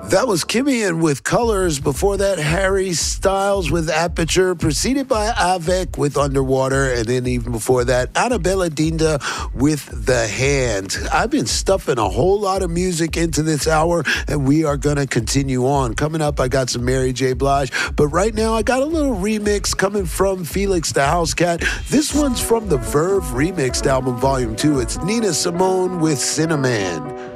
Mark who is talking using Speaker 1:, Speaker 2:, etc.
Speaker 1: That was Kimmy and with Colors. Before that, Harry Styles with Aperture, preceded by Avec with Underwater, and then even before that, Annabella Dinda with The Hand. I've been stuffing a whole lot of music into this hour, and we are going to continue on. Coming up, I got some Mary J. Blige, but right now I got a little remix coming from Felix the House Cat. This one's from the Verve Remixed album, Volume 2. It's Nina Simone with Cinnamon.